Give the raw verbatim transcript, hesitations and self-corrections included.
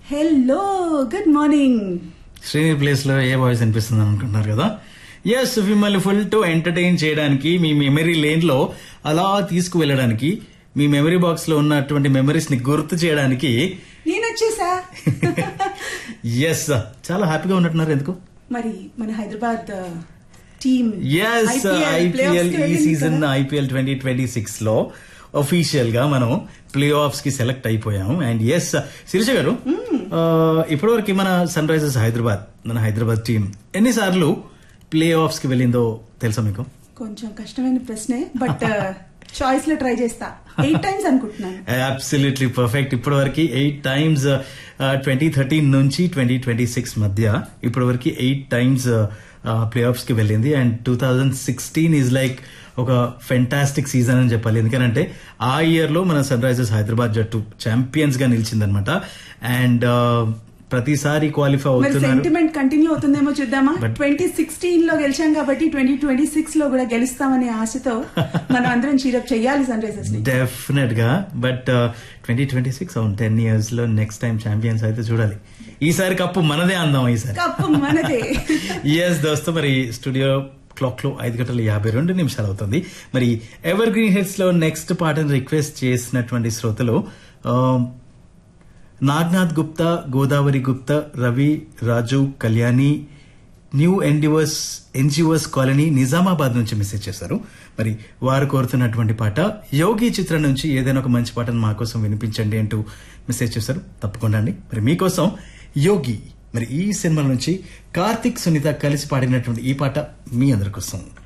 Hello good morning. Srini place లో ఏ voice అనిపిస్తుంది అనుకుంటున్నారు కదా. ఎస్, మిమ్మల్ని ఫుల్ టు ఎంటర్టైన్ చేయడానికి, మీ మెమరీ లేన్ లో అలా తీసుకువెళ్ళడానికి, మీ మెమరీ బాక్స్ లో ఉన్నటువంటి మెమరీస్ ని గుర్తు చేయడానికి నేను వచ్చేసా. ఎస్, చాలా హ్యాపీగా ఉన్నట్టున్నారు. ఎందుకు మరి మన హైదరాబాద్ టీమ్ ఎస్ ఐపీఎల్ ఈ season IPL twenty twenty six లో ఒఫీషియల్ గా మనం ప్లే ఆఫ్స్ కి సెలెక్ట్ అయిపోయాం. అండ్ ఎస్ శిరీష గారు, ఇప్పటివరకు మన సన్ రైజర్స్ హైదరాబాద్, మన హైదరాబాద్ టీం ఎన్నిసార్లు ప్లే ఆఫ్స్ కి వెళ్ళిందో తెలుసా మీకు? కొంచెం కష్టమైన ప్రశ్నే, బట్ చాయిస్ లో ట్రై చేస్తా. ఎయిట్ టైమ్స్ అనుకుంటున్నాను. Absolutely perfect. ఇప్పటి వరకు ఎయిట్ టైమ్స్, ట్వంటీ థర్టీన్ నుంచి ట్వంటీ ట్వంటీ సిక్స్ మధ్య ఇప్పటి వరకు ఎయిట్ టైమ్స్ ప్లే ఆఫ్స్ కి వెళ్ళింది. And two thousand sixteen is like ఒక ఫెంటాస్టిక్ సీజన్ అని చెప్పాలి. ఎందుకంటే ఆ ఇయర్ లో మన సన్ రైజర్స్ హైదరాబాద్ జట్టు ఛాంపియన్స్ గా నిలిచిందనమాట. అండ్ ప్రతిసారి క్వాలిఫై అవుతున్నారు. సెంటిమెంట్ కంటిన్యూ అవుతుందేమో చూద్దామా. ట్వంటీ సిక్స్టీన్ లో గెలిచాం కాబట్టి ట్వంటీ ట్వంటీ సిక్స్ లో కూడా గెలుస్తామనే ఆశతో మనం అందరం చీరప్ చేయాలి సన్ రైజర్స్ ని. డెఫినెట్ గా. బట్ ట్వంటీ ట్వంటీ సిక్స్ అవును, టెన్ ఇయర్స్ లో నెక్స్ట్ టైం ఛాంపియన్స్ అయితే చూడాలి. ఈసారి కప్పు మనదే అందాం. ఈసారి కప్పు మనదే. ఎస్ దోస్తు, మరి స్టూడియో క్లాక్ లో ఐదు గంటల యాభై రెండు నిమిషాలు అవుతుంది. మరి ఎవర్ గ్రీన్ హిట్స్ లో నెక్స్ట్ పాటను రిక్వెస్ట్ చేసినటువంటి శ్రోతలు నాగ్నాథ్ గుప్తా, గోదావరి గుప్తా, రవి, రాజు, Kalyani, new NGOs NGOs colony, Nizamabad నుంచి మెసేజ్ చేశారు. మరి వారు కోరుతున్నటువంటి పాట యోగి చిత్రం నుంచి ఏదైనా ఒక మంచి పాటను మా కోసం వినిపించండి అంటూ మెసేజ్ చేశారు. తప్పకుండా అండి, మరి మీకోసం యోగి, మరి ఈ సినిమా నుంచి కార్తిక్, సునీత కలిసి పాడినటువంటి ఈ పాట మీ అందరి కోసం.